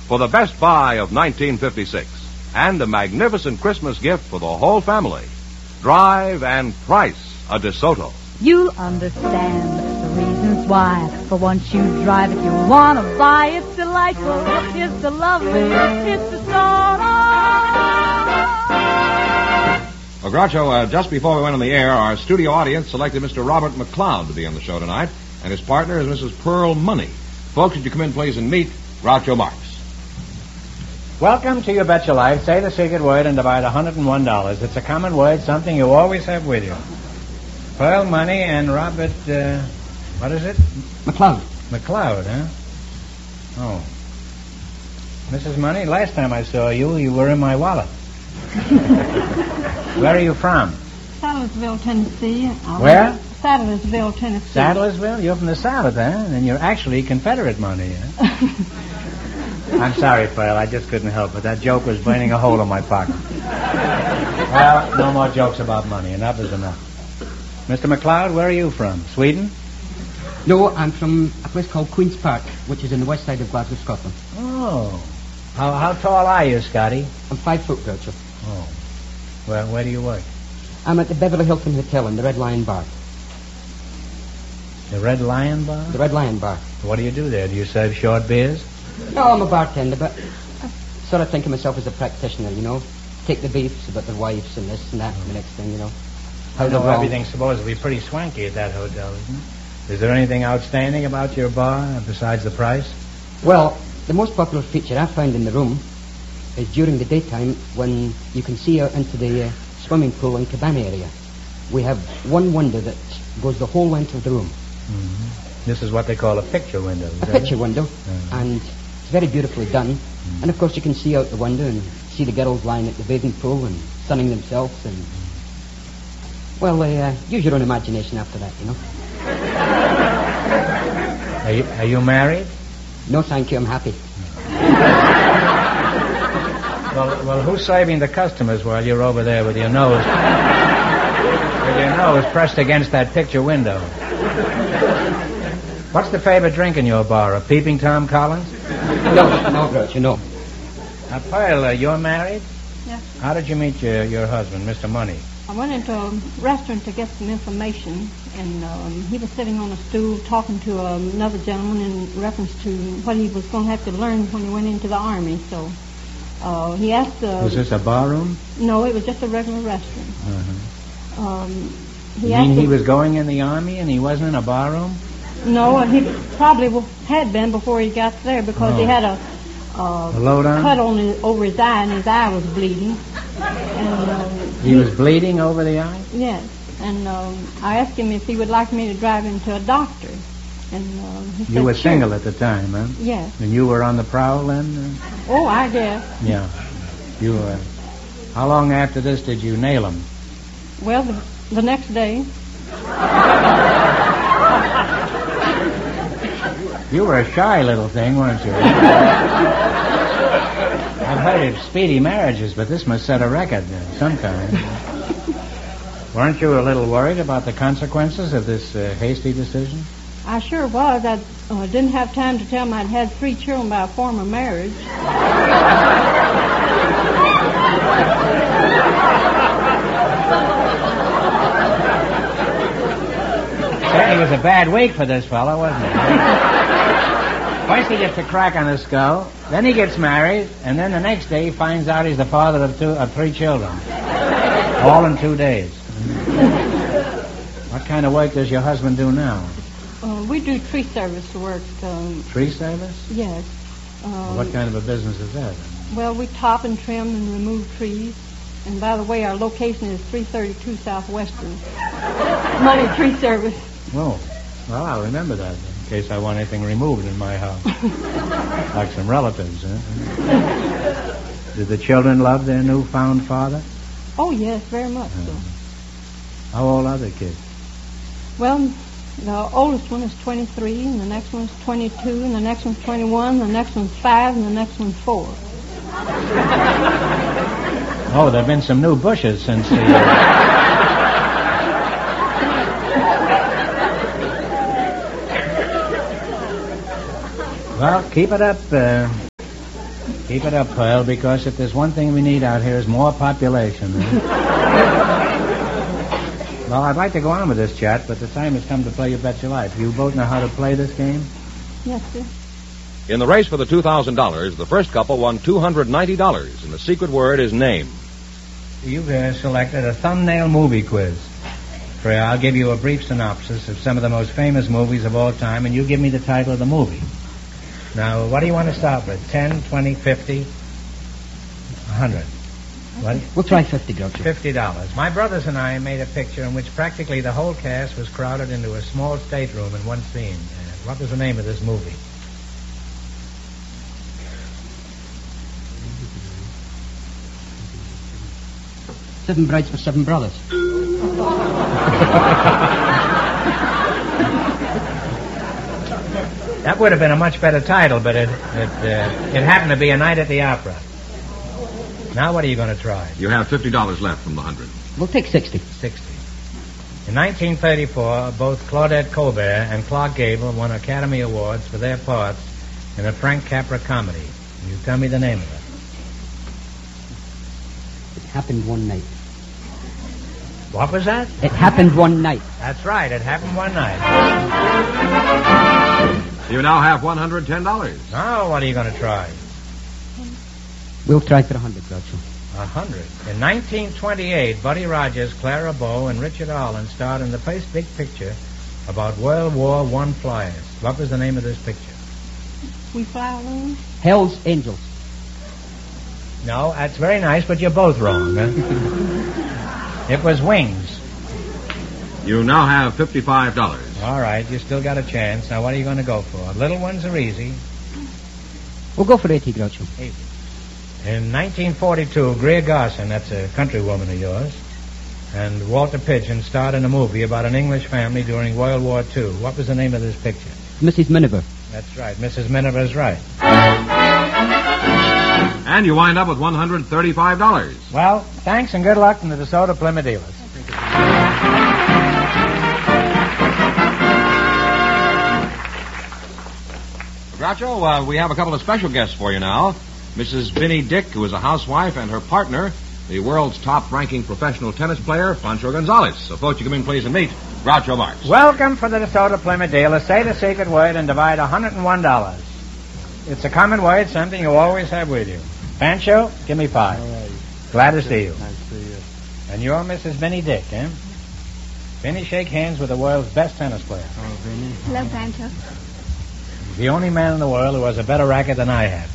for the best buy of 1956 and a magnificent Christmas gift for the whole family. Drive and price a DeSoto. You'll understand the reasons why. For once you drive it, you'll want to buy. It's delightful, it's lovely, it's DeSoto. Well, Groucho, just before we went on the air, our studio audience selected Mr. Robert McLeod to be on the show tonight, and his partner is Mrs. Pearl Money. Folks, would you come in, please, and meet Groucho Marx. Welcome to You Bet Your Life. Say the secret word and divide $101. It's a common word, something you always have with you. Pearl Money and Robert, what is it? McLeod. McLeod, huh? Oh. Mrs. Money, last time I saw you, you were in my wallet. Where are you from? Sadlersville, Tennessee. Where? Sadlersville, Tennessee. Sadlersville? You're from the South, huh? And you're actually Confederate money, huh? I'm sorry, Pearl. I just couldn't help it. That joke was burning a hole in my pocket. Well, no more jokes about money. Enough is enough. Mr. McLeod, where are you from? Sweden? No, I'm from a place called Queen's Park, which is in the west side of Glasgow, Scotland. Oh. How tall are you, Scotty? I'm 5 foot, Groucho. Oh. Well, where do you work? I'm at the Beverly Hilton Hotel in the Red Lion Bar. The Red Lion Bar? The Red Lion Bar. What do you do there? Do you serve short beers? No, I'm a bartender, but I sort of think of myself as a practitioner, you know. Take the beefs about their wives and this and that and the next thing, you know. I know everything's supposed to be pretty swanky at that hotel, isn't it? Is there anything outstanding about your bar besides the price? Well, the most popular feature I found in the room is during the daytime when you can see out into the swimming pool and cabana area. We have one window that goes the whole length of the room. Mm-hmm. This is what they call a picture window. A picture window, and it's very beautifully done. And of course you can see out the window and see the girls lying at the bathing pool and sunning themselves and... Well, use your own imagination after that, you know. Are you married? No, thank you, I'm happy. Well, who's saving the customers while you're over there with your nose pressed against that picture window? What's the favorite drink in your bar? A peeping Tom Collins? No, Groucho, no. Now, Pearl, you're married? Yes. How did you meet your husband, Mr. Money? I went into a restaurant to get some information, and he was sitting on a stool talking to another gentleman in reference to what he was going to have to learn when he went into the Army. So he asked... was this a bar room? No, it was just a regular restaurant. Uh-huh. He was going in the Army and he wasn't in a bar room? No, he probably had been before he got there because he had a cut over his eye, and his eye was bleeding. And, he was bleeding over the eye? Yes. And I asked him if he would like me to drive him to a doctor. And he said, you were sure. single at the time, huh? Yes. And you were on the prowl then? Oh, I guess. Yeah. You were. How long after this did you nail him? Well, the next day. You were a shy little thing, weren't you? I've heard of speedy marriages, but this must set a record of some kind. Weren't you a little worried about the consequences of this hasty decision? I sure was. I didn't have time to tell him I'd had 3 children by a former marriage. Certainly was a bad week for this fellow, wasn't it? First he gets a crack on the skull, then he gets married, and then the next day he finds out he's the father of 3 children. All in 2 days. What kind of work does your husband do now? We do tree service work. Tree service? Yes. What kind of a business is that? Well, we top and trim and remove trees. And by the way, our location is 332 Southwestern. Money Tree Service. Oh, well, I'll remember that in case I want anything removed in my house. Like some relatives, huh? Did the children love their newfound father? Oh, yes, very much so. How old are the kids? Well, the oldest one is 23, and the next one's 22, and the next one's 21, the next one's 5, and the next one's 4. Oh, there have been some new bushes since the... Well, keep it up. Keep it up, Pearl, because if there's one thing we need out here is more population. Well, I'd like to go on with this chat, but the time has come to play You Bet Your Life. You both know how to play this game? Yes, sir. In the race for the $2,000, the first couple won $290, and the secret word is name. You've selected a thumbnail movie quiz. Freya, I'll give you a brief synopsis of some of the most famous movies of all time, and you give me the title of the movie. Now, what do you want to start with? 10, 20, 50, 100? What? We'll try 50, Groucho. $50. My brothers and I made a picture in which practically the whole cast was crowded into a small stateroom in one scene. What was the name of this movie? Seven Brides for Seven Brothers. That would have been a much better title, but it happened to be A Night at the Opera. Now what are you going to try? You have $50 left from the 100. We'll take 60. 60. In 1934, both Claudette Colbert and Clark Gable won Academy Awards for their parts in a Frank Capra comedy. Can you tell me the name of it? It happened one night. What was that? It happened one night. That's right. It happened one night. You now have $110. Now what are you going to try? We'll try for 100, Groucho. 100. In 1928, Buddy Rogers, Clara Bow, and Richard Arlen starred in the first big picture about World War I flyers. What was the name of this picture? We Fly Alone? Hell's Angels. No, that's very nice, but you're both wrong. Huh? It was Wings. You now have $55. All right, you still got a chance. Now, what are you going to go for? Little ones are easy. We'll go for 80, Groucho. 80. In 1942, Greer Garson, that's a countrywoman of yours, and Walter Pidgeon starred in a movie about an English family during World War II. What was the name of this picture? Mrs. Miniver. That's right. Mrs. Miniver's right. And you wind up with $135. Well, thanks and good luck from the DeSoto Plymouth dealers. Groucho, we have a couple of special guests for you now. Mrs. Vinnie Dick, who is a housewife, and her partner, the world's top-ranking professional tennis player, Pancho Gonzalez. So, folks, you come in, please, and meet Groucho Marx. Welcome for the DeSoto Plymouth dealers. Say the secret word and divide $101. It's a common word, something you always have with you. Pancho, give me 5. All right. Glad to see you. Nice to see you. And you're Mrs. Vinnie Dick, eh? Vinnie, shake hands with the world's best tennis player. Oh, Vinny. Hello, Pancho. He's the only man in the world who has a better racket than I have.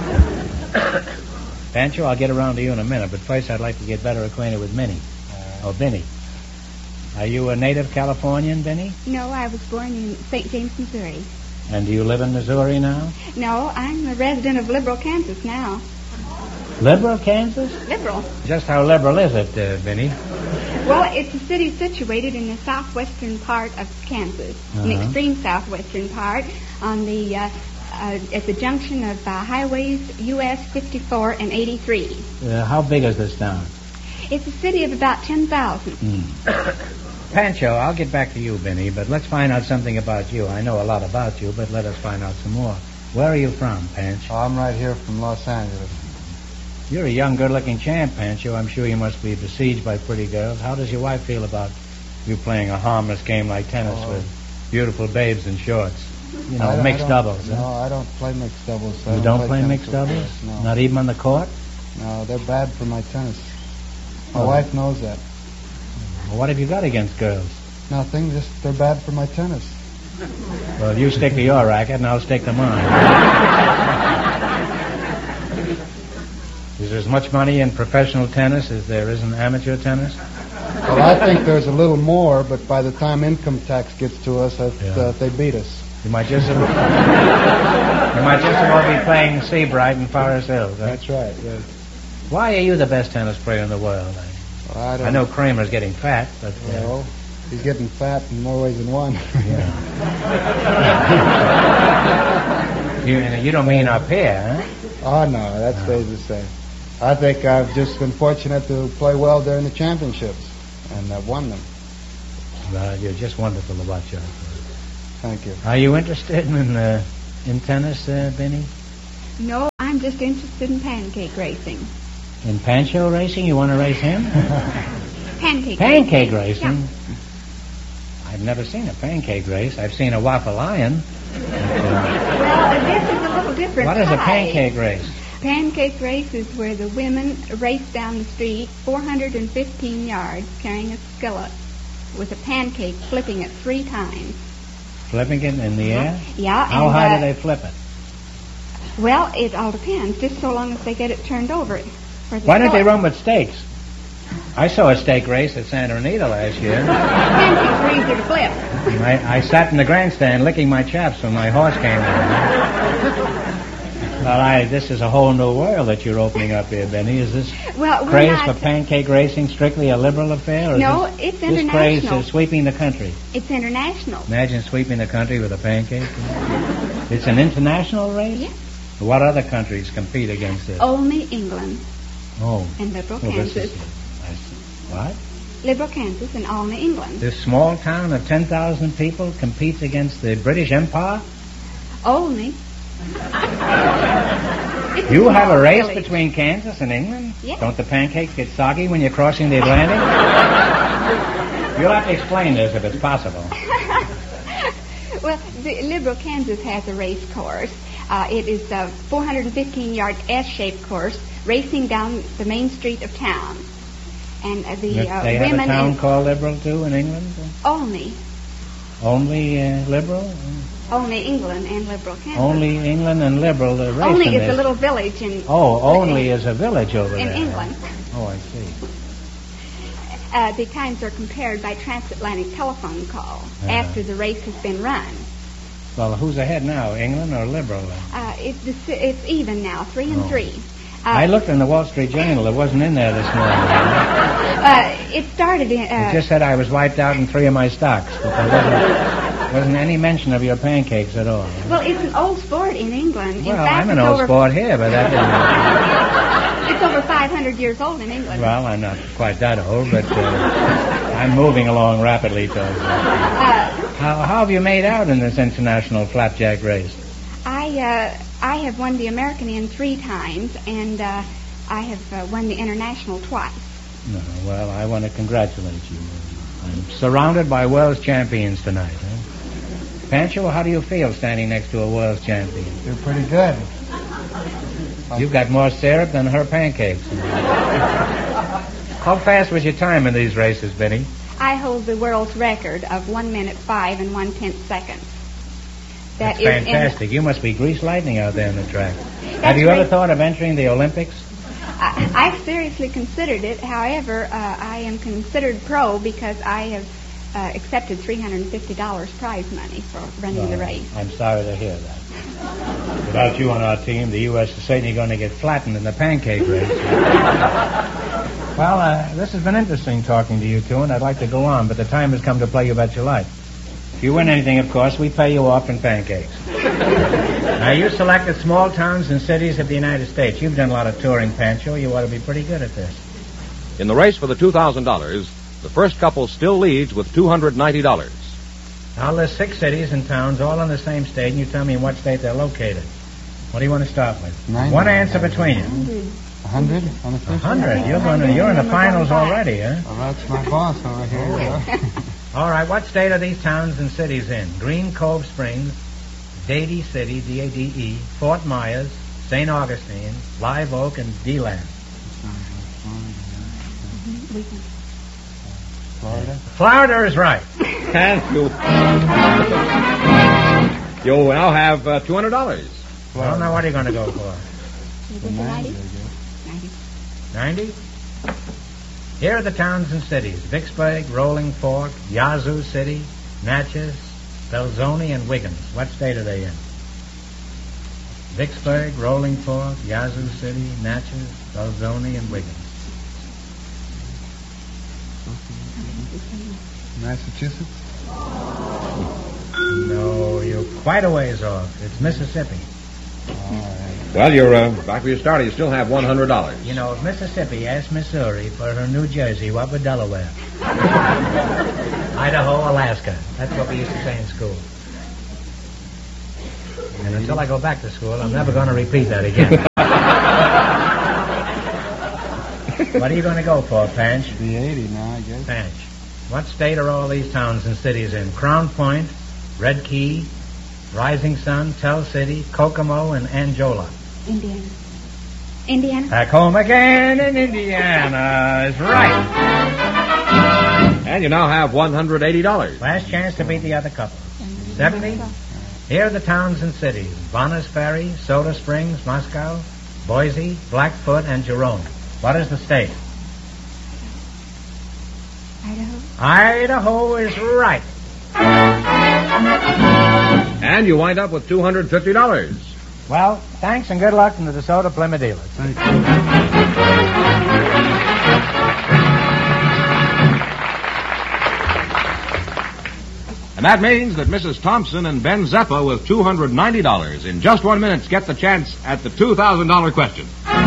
Pancho, I'll get around to you in a minute, but first I'd like to get better acquainted with Minnie. Or Vinnie. Are you a native Californian, Vinnie? No, I was born in St. James, Missouri. And do you live in Missouri now? No, I'm a resident of Liberal, Kansas now. Liberal, Kansas? Liberal. Just how liberal is it, Vinnie? Well, it's a city situated in the southwestern part of Kansas, an extreme southwestern part, on the at the junction of highways US 54 and 83. How big is this town? It's a city of about 10,000. Pancho, I'll get back to you, Vinnie, but let's find out something about you. I know a lot about you, but let us find out some more. Where are you from, Pancho? Oh, I'm right here from Los Angeles. You're a young, good-looking champ, Pancho. I'm sure you must be besieged by pretty girls. How does your wife feel about you playing a harmless game like tennis with beautiful babes in shorts? You know, mixed doubles. No, I don't play mixed doubles. You don't play mixed doubles? No. Not even on the court? No, they're bad for my tennis. My wife knows that. Well, what have you got against girls? Nothing, just they're bad for my tennis. Well, you stick to your racket, and I'll stick to mine. Is there as much money in professional tennis as there is in amateur tennis? Well, I think there's a little more, but by the time income tax gets to us, they beat us. You might just as well be playing Seabright in Forest Hills. Huh? That's right. Yes. Why are you the best tennis player in the world? Well, I know Kramer's getting fat, but... Well, he's getting fat in more ways than one. You don't mean up here, huh? Oh, no, that stays the same. I think I've just been fortunate to play well during the championships, and I've won them. Well, you're just wonderful about your... Thank you. Are you interested in tennis, Benny? No, I'm just interested in pancake racing. In Pancho racing? You want to race him? Pancake racing? Yeah. I've never seen a pancake race. I've seen a waffle iron. Well, this is a little different. What is a pancake race? Pancake race is where the women race down the street 415 yards carrying a skillet with a pancake, flipping it 3 times. Flipping it in the air? Yeah. How high do they flip it? Well, it all depends, just so long as they get it turned over. Why don't they run with stakes? I saw a stake race at Santa Anita last year. Pancakes are easier to flip. I sat in the grandstand licking my chaps when my horse came in. Well, this is a whole new world that you're opening up here, Benny. Is this craze for pancake racing strictly a liberal affair? Or no, it's international. This craze is sweeping the country. It's international. Imagine sweeping the country with a pancake. It's an international race? Yes. What other countries compete against this? Only England. Oh. And Liberal Kansas. What? Liberal Kansas and Olney, England. This small town of 10,000 people competes against the British Empire? Olney. You have a race between Kansas and England? Yes. Don't the pancakes get soggy when you're crossing the Atlantic? You'll have to explain this if it's possible. Well, the Liberal Kansas has a race course. It is a 415-yard S-shaped course racing down the main street of town. And they have a town called Liberal, too, in England? Only. Only Liberal? Only England and Liberal Kansas. Only England and Liberal race. Only is a little village in... Oh, Only is a village over in there. In England. Oh, I see. The times are compared by transatlantic telephone call after the race has been run. Well, who's ahead now, England or Liberal? It's even now, 3-3. I looked in the Wall Street Journal. It wasn't in there this morning. It started in... it just said I was wiped out in 3 of my stocks. But there wasn't any mention of your pancakes at all. Well, it's an old sport in England. Well, in fact, I'm an old sport here, but that It's over 500 years old in England. Well, I'm not quite that old, but I'm moving along rapidly towards that. How have you made out in this international flapjack race? I have won the American in 3 times, and I have won the international twice. No, well, I want to congratulate you. I'm surrounded by world's champions tonight. Pancho, how do you feel standing next to a world's champion? You're pretty good. You've got more syrup than her pancakes. How fast was your time in these races, Benny? I hold the world's record of 1 minute 5 1/10 seconds. That's fantastic. You must be grease lightning out there in the track. Have you ever thought of entering the Olympics? I've seriously considered it. However, I am considered pro because I have accepted $350 prize money for running the race. I'm sorry to hear that. Without you on our team, the U.S. is certainly going to get flattened in the pancake race. Well, this has been interesting talking to you two, and I'd like to go on, but the time has come to play You Bet Your Life. If you win anything, of course, we pay you off in pancakes. Now, you selected small towns and cities of the United States. You've done a lot of touring, Pancho. You ought to be pretty good at this. In the race for the $2,000, the first couple still leads with $290. Now, there's 6 cities and towns all in the same state, and you tell me in what state they're located. What do you want to start with? 90. One answer between you. 100 on the first 100? You're in the finals already, huh? Well, that's my boss over here. All right, what state are these towns and cities in? Green Cove Springs, Dade City, D-A-D-E, Fort Myers, St. Augustine, Live Oak, and DeLand. Florida? Florida is right. And you'll now have $200. Well, now what are you going to go for? 90? 90? Here are the towns and cities: Vicksburg, Rolling Fork, Yazoo City, Natchez, Belzoni, and Wiggins. What state are they in? Vicksburg, Rolling Fork, Yazoo City, Natchez, Belzoni, and Wiggins. Massachusetts? No, you're quite a ways off. It's Mississippi. All right. Well, you're back where you started. You still have $100. You know, if Mississippi asked Missouri for her New Jersey, what would Delaware? Idaho, Alaska. That's what we used to say in school. And until I go back to school, I'm never going to repeat that again. What are you going to go for, Panch? The 80 now, I guess. Panch, what state are all these towns and cities in? Crown Point, Red Key, Rising Sun, Tell City, Kokomo, and Angola. Indiana. Indiana? Back home again in Indiana is right. And you now have $180. Last chance to beat the other couple. 70? Here are the towns and cities. Bonners Ferry, Soda Springs, Moscow, Boise, Blackfoot, and Jerome. What is the state? Idaho. Idaho is right. And you wind up with $250. Well, thanks and good luck from the DeSoto Plymouth dealers. Thank you. And that means that Mrs. Thompson and Ben Zeppa with $290 in just 1 minute get the chance at the $2,000 question.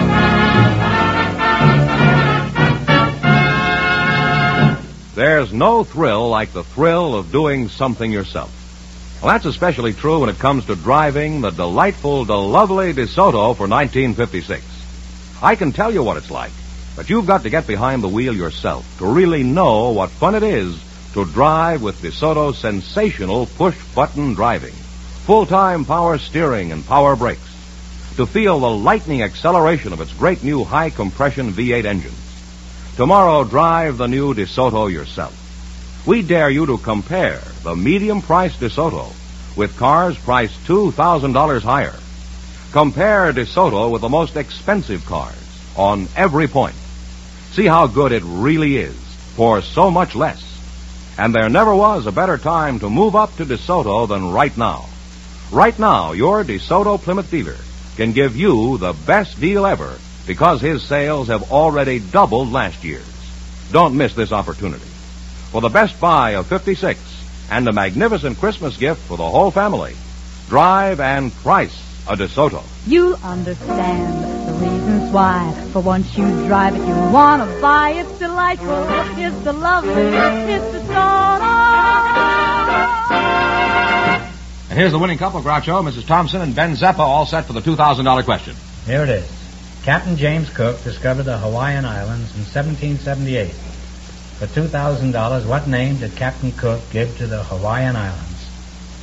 There's no thrill like the thrill of doing something yourself. Well, that's especially true when it comes to driving the delightful, lovely DeSoto for 1956. I can tell you what it's like, but you've got to get behind the wheel yourself to really know what fun it is to drive with DeSoto's sensational push-button driving, full-time power steering and power brakes, to feel the lightning acceleration of its great new high-compression V8 engines. Tomorrow, drive the new DeSoto yourself. We dare you to compare the medium-priced DeSoto with cars priced $2,000 higher. Compare DeSoto with the most expensive cars on every point. See how good it really is for so much less. And there never was a better time to move up to DeSoto than right now. Right now, your DeSoto Plymouth dealer can give you the best deal ever because his sales have already doubled last year's. Don't miss this opportunity. For the best buy of 56 and a magnificent Christmas gift for the whole family, drive and price a DeSoto. You'll understand the reasons why. For once you drive it, you want to buy. It's delightful, it's the lovely, it's the DeSoto. And here's the winning couple, Groucho, Mrs. Thompson and Ben Zeppa, all set for the $2,000 question. Here it is. Captain James Cook discovered the Hawaiian Islands in 1778. For $2,000, what name did Captain Cook give to the Hawaiian Islands?